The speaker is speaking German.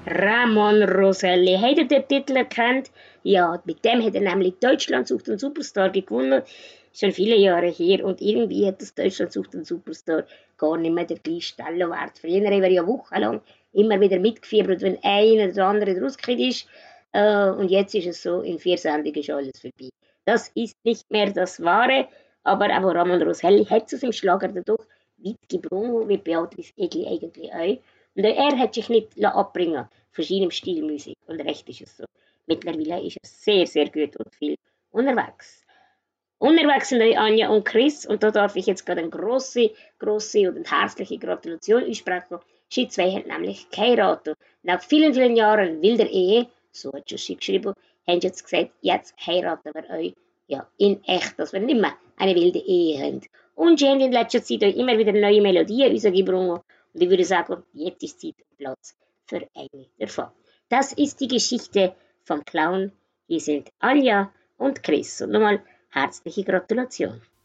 Ramon Roselli. Habt ihr den Titel erkannt? Ja, mit dem hat er nämlich Deutschland sucht den Superstar gewonnen. Schon viele Jahre her. Und irgendwie hat das Deutschland sucht den Superstar gar nicht mehr der gleiche Stellenwert. Früher haben wir ja wochenlang immer wieder mitgefiebert, wenn einer oder andere rausgekriegt ist. Und jetzt ist es so, in 4 Sendungen ist alles vorbei. Das ist nicht mehr das Wahre. Aber auch Ramon Roselli hat zu seinem Schlager dadurch weit gebrungen, wie Beatrice Egli eigentlich auch. Und er hat sich nicht abbringen von seinem Stil Musik. Und recht ist es so. Mittlerweile ist er sehr, sehr gut und viel unterwegs. Unterwegs sind Anja und Chris und da darf ich jetzt gerade eine grosse und herzliche Gratulation aussprechen. Sie zwei haben nämlich geheiratet. Nach vielen, vielen Jahren wilder Ehe, so hat sie geschrieben, haben sie jetzt gesagt, jetzt heiraten wir euch ja, in echt, dass wir nicht mehr eine wilde Ehe haben. Und sie haben in letzter Zeit auch immer wieder neue Melodien rausgebracht. Und ich würde sagen, jetzt ist Zeit und Platz für eine davon. Das ist die Geschichte vom Clown. Hier sind Anja und Chris. Und nochmal herzliche Gratulation.